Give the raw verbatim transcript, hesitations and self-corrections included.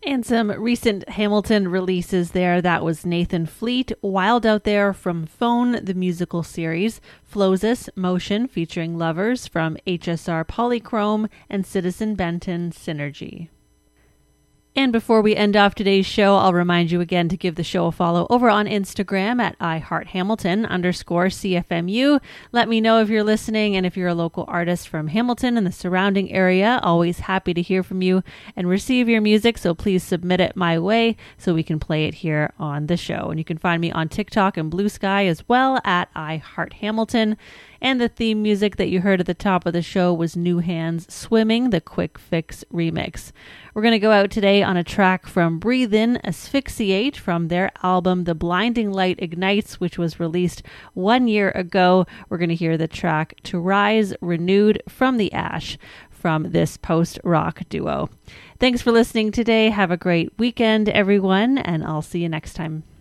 And some recent Hamilton releases there. That was Nathan Fleet, Wild Out There from Phone, the musical series, Flosis, Motion featuring Lovers from H S R Polychrome, and Citizen Benton, Synergy. And before we end off today's show, I'll remind you again to give the show a follow over on Instagram at iHeartHamilton underscore CFMU. Let me know if you're listening and if you're a local artist from Hamilton and the surrounding area. Always happy to hear from you and receive your music, so please submit it my way so we can play it here on the show. And you can find me on TikTok and Blue Sky as well at iHeartHamilton. And the theme music that you heard at the top of the show was New Hands Swimming, the Quick Fix remix. We're going to go out today on a track from Breathe In, Asphyxiate from their album The Blinding Light Ignites, which was released one year ago. We're going to hear the track To Rise Renewed from the Ash from this post-rock duo. Thanks for listening today. Have a great weekend, everyone, and I'll see you next time.